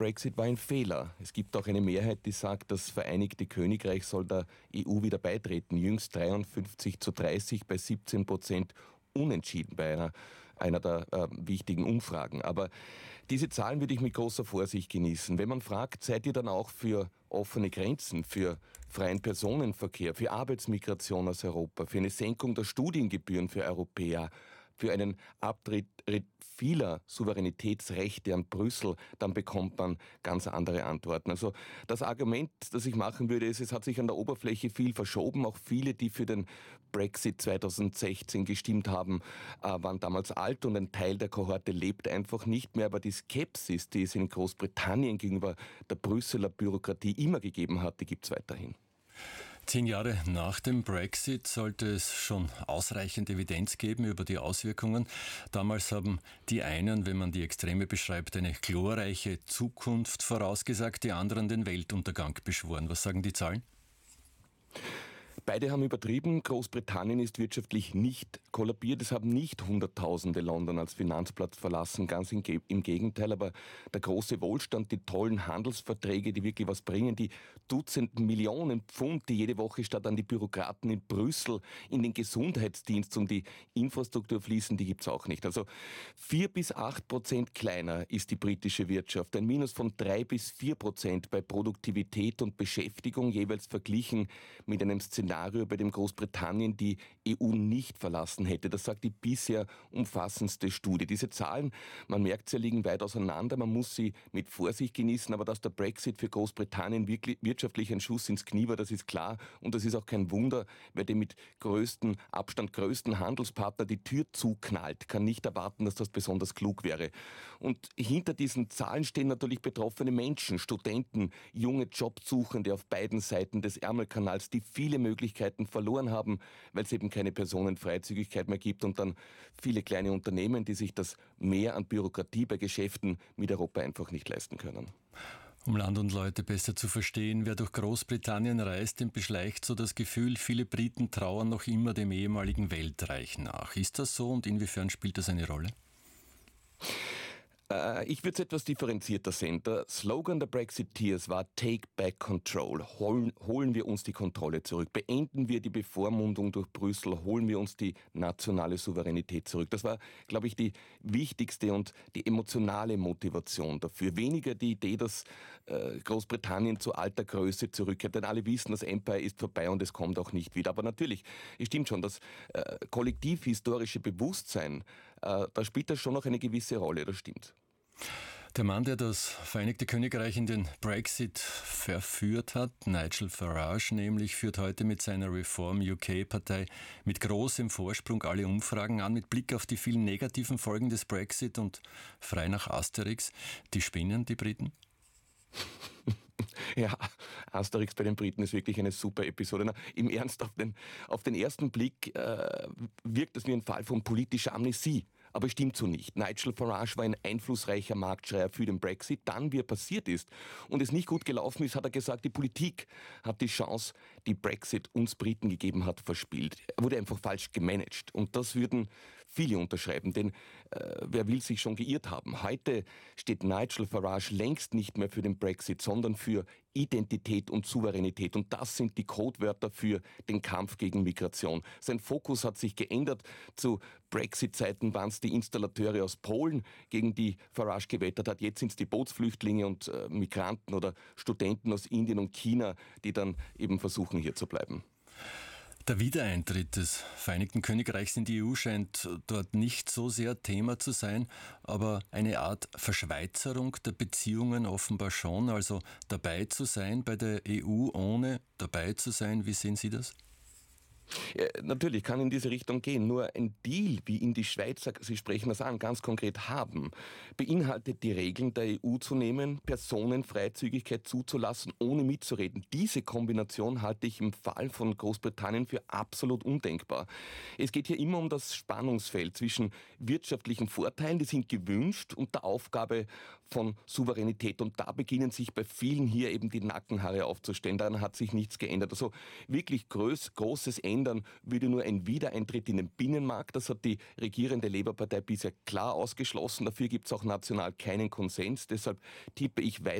Brexit war ein Fehler. Es gibt auch eine Mehrheit, die sagt, das Vereinigte Königreich soll der EU wieder beitreten. Jüngst 53:30 bei 17% unentschieden bei einer der wichtigen Umfragen. Aber diese Zahlen würde ich mit großer Vorsicht genießen. Wenn man fragt, seid ihr dann auch für offene Grenzen, für freien Personenverkehr, für Arbeitsmigration aus Europa, für eine Senkung der Studiengebühren für Europäer, für einen Abtritt vieler Souveränitätsrechte an Brüssel, dann bekommt man ganz andere Antworten. Also das Argument, das ich machen würde, ist, es hat sich an der Oberfläche viel verschoben. Auch viele, die für den Brexit 2016 gestimmt haben, waren damals alt und ein Teil der Kohorte lebt einfach nicht mehr. Aber die Skepsis, die es in Großbritannien gegenüber der Brüsseler Bürokratie immer gegeben hat, die gibt es weiterhin. 10 Jahre nach dem Brexit sollte es schon ausreichend Evidenz geben über die Auswirkungen. Damals haben die einen, wenn man die Extreme beschreibt, eine glorreiche Zukunft vorausgesagt, die anderen den Weltuntergang beschworen. Was sagen die Zahlen? Beide haben übertrieben. Großbritannien ist wirtschaftlich nicht kollabiert. Es haben nicht Hunderttausende London als Finanzplatz verlassen, ganz im Gegenteil. Aber der große Wohlstand, die tollen Handelsverträge, die wirklich was bringen, die Dutzenden Millionen Pfund, die jede Woche statt an die Bürokraten in Brüssel in den Gesundheitsdienst und die Infrastruktur fließen, die gibt's auch nicht. Also 4-8% kleiner ist die britische Wirtschaft. Ein Minus von 3-4% bei Produktivität und Beschäftigung, jeweils verglichen mit einem Szenario, bei dem Großbritannien die EU nicht verlassen hätte. Das sagt die bisher umfassendste Studie. Diese Zahlen, man merkt, sie liegen weit auseinander, man muss sie mit Vorsicht genießen, aber dass der Brexit für Großbritannien wirklich wirtschaftlich ein Schuss ins Knie war, das ist klar und das ist auch kein Wunder, wer dem mit größten Handelspartner die Tür zuknallt, kann nicht erwarten, dass das besonders klug wäre. Und hinter diesen Zahlen stehen natürlich betroffene Menschen, Studenten, junge Jobsuchende auf beiden Seiten des Ärmelkanals, die viele Möglichkeiten verloren haben, weil es eben keine Personenfreizügigkeit mehr gibt und dann viele kleine Unternehmen, die sich das Mehr an Bürokratie bei Geschäften mit Europa einfach nicht leisten können. Um Land und Leute besser zu verstehen, wer durch Großbritannien reist, dem beschleicht so das Gefühl, viele Briten trauern noch immer dem ehemaligen Weltreich nach. Ist das so und inwiefern spielt das eine Rolle? Ich würde es etwas differenzierter sehen. Der Slogan der Brexiteers war Take Back Control. Holen wir uns die Kontrolle zurück. Beenden wir die Bevormundung durch Brüssel. Holen wir uns die nationale Souveränität zurück. Das war, glaube ich, die wichtigste und die emotionale Motivation dafür. Weniger die Idee, dass Großbritannien zu alter Größe zurückkehrt. Denn alle wissen, das Empire ist vorbei und es kommt auch nicht wieder. Aber natürlich, es stimmt schon, das kollektiv-historische Bewusstsein, da spielt das schon noch eine gewisse Rolle. Das stimmt. Der Mann, der das Vereinigte Königreich in den Brexit verführt hat, Nigel Farage nämlich, führt heute mit seiner Reform-UK-Partei mit großem Vorsprung alle Umfragen an, mit Blick auf die vielen negativen Folgen des Brexit und frei nach Asterix. Die spinnen, die Briten? Ja, Asterix bei den Briten ist wirklich eine super Episode. Na, im Ernst, auf den ersten Blick wirkt es wie ein Fall von politischer Amnesie. Aber stimmt so nicht. Nigel Farage war ein einflussreicher Marktschreier für den Brexit. Dann, wie er passiert ist und es nicht gut gelaufen ist, hat er gesagt, die Politik hat die Chance, die Brexit uns Briten gegeben hat, verspielt. Er wurde einfach falsch gemanagt. Und das würden viele unterschreiben, denn wer will sich schon geirrt haben? Heute steht Nigel Farage längst nicht mehr für den Brexit, sondern für Identität und Souveränität. Und das sind die Codewörter für den Kampf gegen Migration. Sein Fokus hat sich geändert. Zu Brexit-Zeiten waren es die Installateure aus Polen, gegen die Farage gewettert hat. Jetzt sind es die Bootsflüchtlinge und Migranten oder Studenten aus Indien und China, die dann eben versuchen, hier zu bleiben. Der Wiedereintritt des Vereinigten Königreichs in die EU scheint dort nicht so sehr Thema zu sein, aber eine Art Verschweizerung der Beziehungen offenbar schon, also dabei zu sein bei der EU, ohne dabei zu sein. Wie sehen Sie das? Ja, natürlich kann in diese Richtung gehen. Nur ein Deal, wie ihn die Schweizer, Sie sprechen das an, ganz konkret haben, beinhaltet die Regeln der EU zu nehmen, Personenfreizügigkeit zuzulassen, ohne mitzureden. Diese Kombination halte ich im Fall von Großbritannien für absolut undenkbar. Es geht hier immer um das Spannungsfeld zwischen wirtschaftlichen Vorteilen, die sind gewünscht, und der Aufgabe von Souveränität. Und da beginnen sich bei vielen hier eben die Nackenhaare aufzustellen. Daran hat sich nichts geändert. Also wirklich großes Ende ändern würde nur ein Wiedereintritt in den Binnenmarkt. Das hat die regierende Labour-Partei bisher klar ausgeschlossen. Dafür gibt es auch national keinen Konsens. Deshalb tippe ich weiter